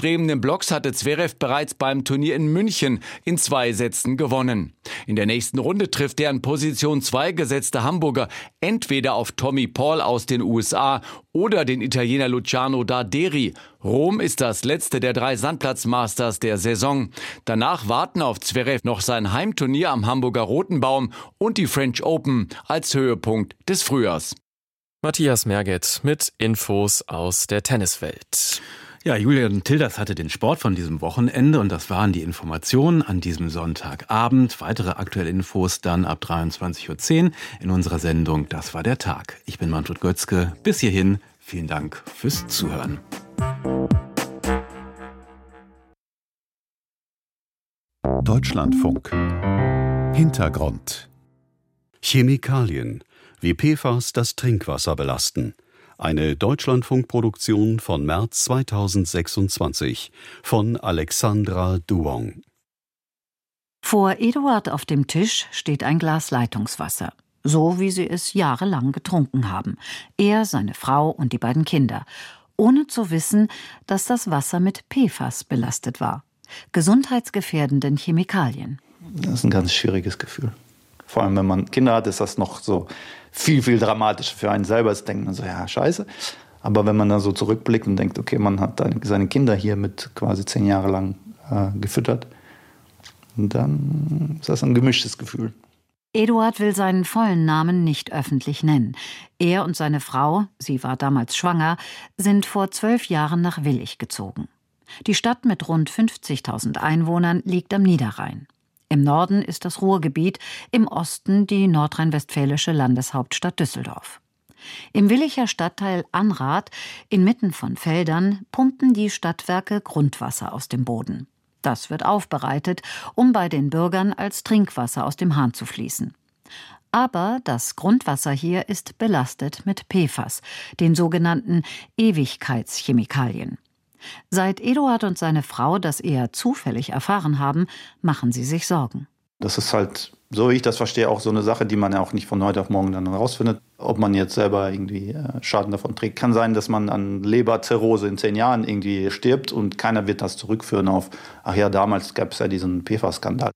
aufstrebenden Blocks hatte Zverev bereits beim Turnier in München in 2 Sätzen gewonnen. In der nächsten Runde trifft der an Position 2 gesetzte Hamburger entweder auf Tommy Paul aus den USA oder den Italiener Luciano Darderi. Rom ist das letzte der 3 Sandplatz-Masters der Saison. Danach warten auf Zverev noch sein Heimturnier am Hamburger Rotenbaum und die French Open als Höhepunkt des Frühjahrs. Matthias Merget mit Infos aus der Tenniswelt. Ja, Julian Tilders hatte den Sport von diesem Wochenende und das waren die Informationen an diesem Sonntagabend. Weitere aktuelle Infos dann ab 23.10 Uhr in unserer Sendung Das war der Tag. Ich bin Manfred Götzke. Bis hierhin, vielen Dank fürs Zuhören. Deutschlandfunk. Hintergrund. Chemikalien. Wie PFAS das Trinkwasser belasten. Eine Deutschlandfunk-Produktion von März 2026 von Alexandra Duong. Vor Eduard auf dem Tisch steht ein Glas Leitungswasser, so wie sie es jahrelang getrunken haben. Er, seine Frau und die beiden Kinder, ohne zu wissen, dass das Wasser mit PFAS belastet war, gesundheitsgefährdenden Chemikalien. Das ist ein ganz schwieriges Gefühl. Vor allem, wenn man Kinder hat, ist das noch so viel, viel dramatischer für einen selber. Es denkt man so, ja, scheiße. Aber wenn man da so zurückblickt und denkt, okay, man hat seine Kinder hier mit quasi 10 Jahre lang gefüttert, dann ist das ein gemischtes Gefühl. Eduard will seinen vollen Namen nicht öffentlich nennen. Er und seine Frau, sie war damals schwanger, sind vor 12 Jahren nach Willich gezogen. Die Stadt mit rund 50.000 Einwohnern liegt am Niederrhein. Im Norden ist das Ruhrgebiet, im Osten die nordrhein-westfälische Landeshauptstadt Düsseldorf. Im Willicher Stadtteil Anrath, inmitten von Feldern, pumpen die Stadtwerke Grundwasser aus dem Boden. Das wird aufbereitet, um bei den Bürgern als Trinkwasser aus dem Hahn zu fließen. Aber das Grundwasser hier ist belastet mit PFAS, den sogenannten Ewigkeitschemikalien. Seit Eduard und seine Frau das eher zufällig erfahren haben, machen sie sich Sorgen. Das ist halt, so wie ich das verstehe, auch so eine Sache, die man ja auch nicht von heute auf morgen dann herausfindet. Ob man jetzt selber irgendwie Schaden davon trägt. Kann sein, dass man an Leberzirrhose in 10 Jahren irgendwie stirbt und keiner wird das zurückführen auf, ach ja, damals gab es ja diesen PFAS-Skandal.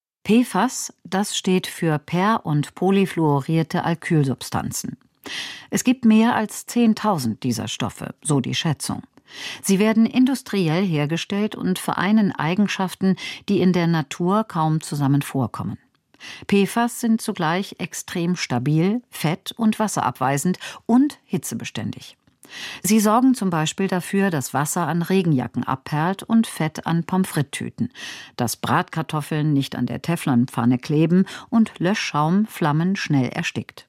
PFAS, das steht für per- und polyfluorierte Alkylsubstanzen. Es gibt mehr als 10.000 dieser Stoffe, so die Schätzung. Sie werden industriell hergestellt und vereinen Eigenschaften, die in der Natur kaum zusammen vorkommen. PFAS sind zugleich extrem stabil, fett- und wasserabweisend und hitzebeständig. Sie sorgen zum Beispiel dafür, dass Wasser an Regenjacken abperlt und Fett an Pommes frites-Tüten, dass Bratkartoffeln nicht an der Teflonpfanne kleben und Löschschaum Flammen schnell erstickt.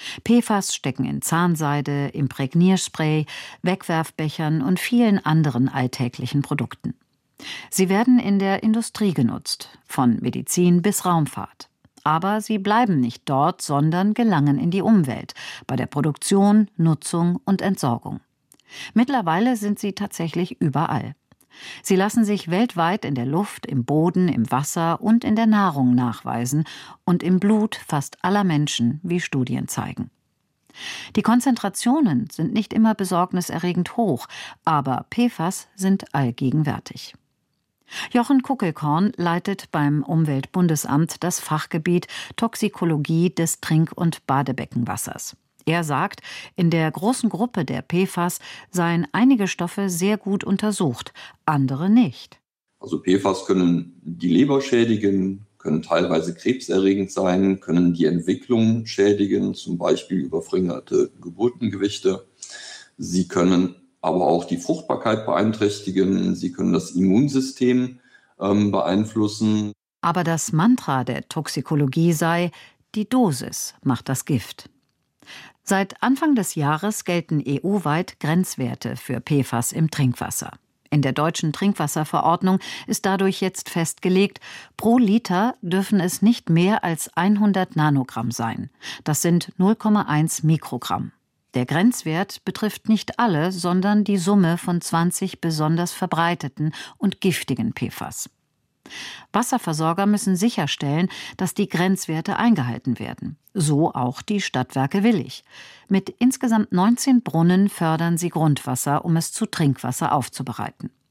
PFAS stecken in Zahnseide, Imprägnierspray, Wegwerfbechern und vielen anderen alltäglichen Produkten. Sie werden in der Industrie genutzt, von Medizin bis Raumfahrt. Aber sie bleiben nicht dort, sondern gelangen in die Umwelt, bei der Produktion, Nutzung und Entsorgung. Mittlerweile sind sie tatsächlich überall. Sie lassen sich weltweit in der Luft, im Boden, im Wasser und in der Nahrung nachweisen und im Blut fast aller Menschen, wie Studien zeigen. Die Konzentrationen sind nicht immer besorgniserregend hoch, aber PFAS sind allgegenwärtig. Jochen Kuckelkorn leitet beim Umweltbundesamt das Fachgebiet Toxikologie des Trink- und Badebeckenwassers. Er sagt, in der großen Gruppe der PFAS seien einige Stoffe sehr gut untersucht, andere nicht. Also PFAS können die Leber schädigen, können teilweise krebserregend sein, können die Entwicklung schädigen, zum Beispiel über verringerte Geburtengewichte. Sie können aber auch die Fruchtbarkeit beeinträchtigen, sie können das Immunsystem beeinflussen. Aber das Mantra der Toxikologie sei, die Dosis macht das Gift. Seit Anfang des Jahres gelten EU-weit Grenzwerte für PFAS im Trinkwasser. In der deutschen Trinkwasserverordnung ist dadurch jetzt festgelegt, pro Liter dürfen es nicht mehr als 100 Nanogramm sein. Das sind 0,1 Mikrogramm. Der Grenzwert betrifft nicht alle, sondern die Summe von 20 besonders verbreiteten und giftigen PFAS. Wasserversorger müssen sicherstellen, dass die Grenzwerte eingehalten werden. So auch die Stadtwerke Willich. Mit insgesamt 19 Brunnen fördern sie Grundwasser, um es zu Trinkwasser aufzubereiten.